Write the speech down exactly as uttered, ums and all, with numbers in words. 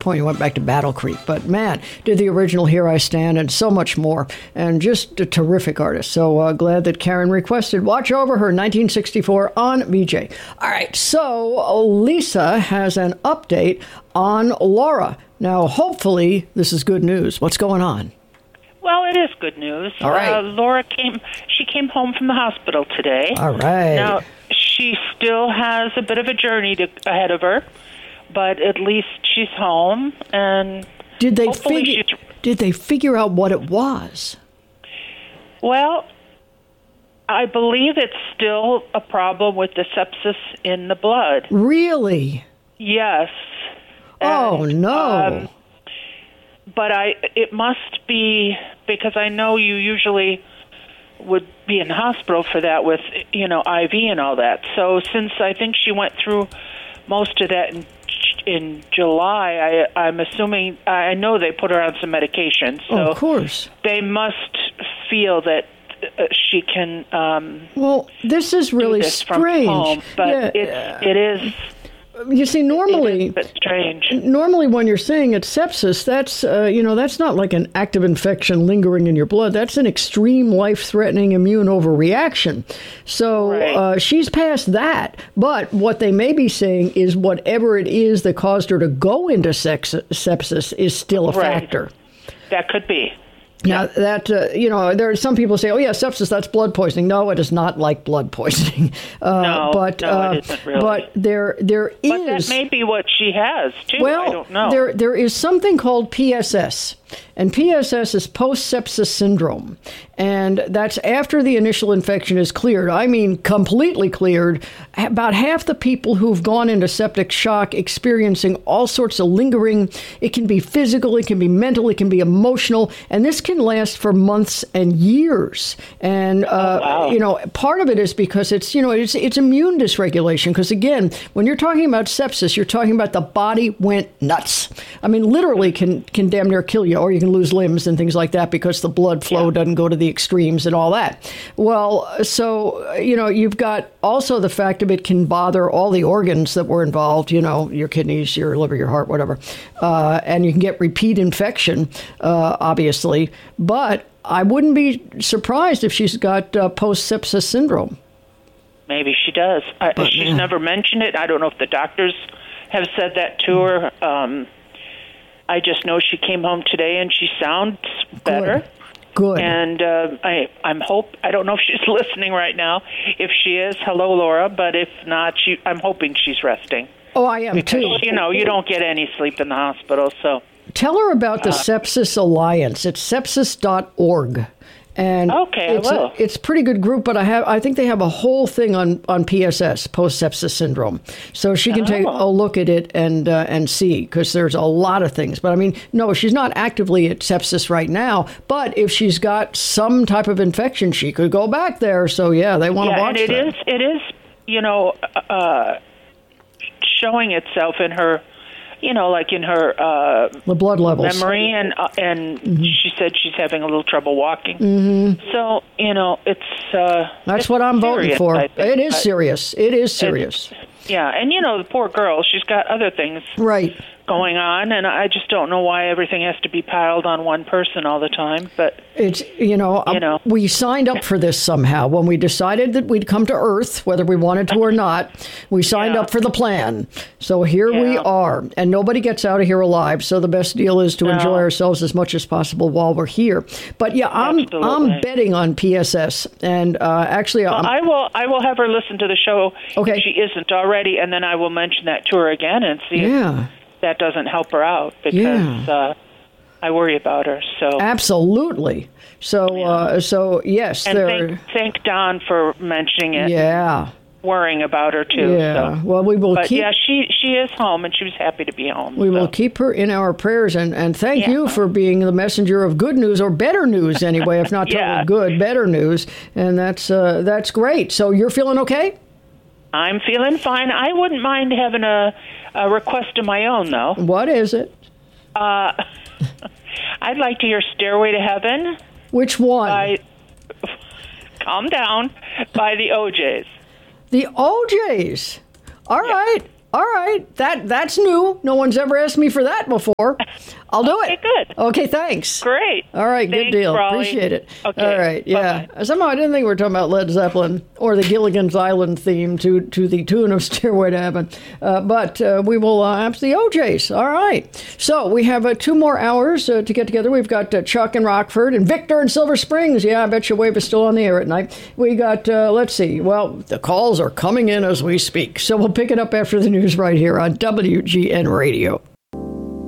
point, he went back to Battle Creek. But man, did the original Here I Stand and so much more. And just a terrific artist. So uh, glad that Karen requested Watch Over Her, nineteen sixty-four on V J. All right, so Lisa has an update on Laura. Now, hopefully, this is good news. What's going on? Well, it is good news. All right. Uh, Laura came, she came home from the hospital today. All right. Now, she still has a bit of a journey to, ahead of her, but at least she's home, and did they hopefully figure, she's... Did they figure out what it was? Well, I believe it's still a problem with the sepsis in the blood. Really? Yes. Oh, and, no. Um, but I, it must be, because I know you usually would be in the hospital for that with, you know, I V and all that. So since I think she went through most of that in, in July, I, I'm assuming, I know they put her on some medication. So oh, of course. They must feel that uh, she can um, well, this is really this strange. From home, but yeah. it's, it is... You see, normally, but strange. Normally, when you're saying it's sepsis, that's uh, you know that's not like an active infection lingering in your blood. That's an extreme, life-threatening immune overreaction. So right. uh, she's past that. But what they may be saying is whatever it is that caused her to go into sex- sepsis is still a right. factor. That could be. Now, that, uh, you know, there are some people say, oh, yeah, sepsis, that's blood poisoning. No, it is not like blood poisoning. Uh, no, but, no, uh, it isn't really. But there, there is... But that may be what she has, too. Well, I don't know. There, there is something called P S S. And P S S is post-sepsis syndrome. And that's after the initial infection is cleared. I mean, completely cleared. About half the people who've gone into septic shock experiencing all sorts of lingering. It can be physical, it can be mental, it can be emotional. And this can last for months and years. And, uh, oh, wow. you know, part of it is because it's, you know, it's, it's immune dysregulation. Because, again, when you're talking about sepsis, you're talking about the body went nuts. I mean, literally can, can damn near kill you, or you can lose limbs and things like that because the blood flow yeah. doesn't go to the extremes and all that. Well, so, you know, you've got also the fact of it can bother all the organs that were involved, you know, your kidneys, your liver, your heart, whatever. Uh, and you can get repeat infection, uh, obviously. But I wouldn't be surprised if she's got uh, post-sepsis syndrome. Maybe she does. I, but, she's yeah. never mentioned it. I don't know if the doctors have said that to her. Um, I just know she came home today and she sounds better. Good. Good. And uh, I, I'm hope I don't know if she's listening right now. If she is, hello, Laura. But if not, she, I'm hoping she's resting. Oh, I am because, too. You know, you don't get any sleep in the hospital, so. Tell her about the uh, Sepsis Alliance. It's sepsis dot org. And okay, it's I will. A, it's a pretty good group, but I have I think they have a whole thing on, on P S S, post-sepsis syndrome. So she can oh. take a look at it and uh, and see, because there's a lot of things. But I mean, no, she's not actively at sepsis right now. But if she's got some type of infection, she could go back there. So, yeah, they want to yeah, watch and it that. is, it is, you know, uh, showing itself in her, you know, like in her uh, the blood levels, memory, and uh, and mm-hmm. she said she's having a little trouble walking. Mm-hmm. So you know, it's uh, that's it's what I'm serious, voting for. It is serious. It is serious. Yeah, and you know, the poor girl, she's got other things right going on, and I just don't know why everything has to be piled on one person all the time. But it's you know, you know. we signed up for this somehow when we decided that we'd come to Earth, whether we wanted to or not. We signed yeah. up for the plan, so here yeah. we are, and nobody gets out of here alive. So the best deal is to no. enjoy ourselves as much as possible while we're here. But yeah, I'm Absolutely. I'm betting on P S S, and uh, actually, well, I'm, I will I will have her listen to the show okay. if she isn't already, and then I will mention that to her again and see yeah. if that doesn't help her out, because yeah. uh, I worry about her. So absolutely. So yeah. uh, so yes, and there. Thank, thank Don for mentioning it. Yeah. Worrying about her too. Yeah. So. Well, we will but keep. yeah, she she is home, and she was happy to be home. We so. will keep her in our prayers, and, and thank yeah. you for being the messenger of good news, or better news anyway, if not yeah. totally good, better news, and that's uh, that's great. So you're feeling okay? I'm feeling fine. I wouldn't mind having a, a request of my own, though. What is it? Uh, I'd like to hear "Stairway to Heaven." Which one? By, calm down. By the O Js. The O Js. All yeah. right. All right. That that's new. No one's ever asked me for that before. I'll do it. Okay, good. Okay, thanks. Great. All right, Thanks, good deal. Raleigh. Appreciate it. Okay. All right, yeah. Bye-bye. Somehow I didn't think we were talking about Led Zeppelin or the Gilligan's Island theme to, to the tune of Stairway to Heaven. Uh, but uh, we will uh, amp the O Js. All right. So we have uh, two more hours uh, to get together. We've got uh, Chuck in Rockford and Victor in Silver Springs. Yeah, I bet your wave is still on the air at night. We got, uh, let's see, well, the calls are coming in as we speak. So we'll pick it up after the news right here on W G N Radio.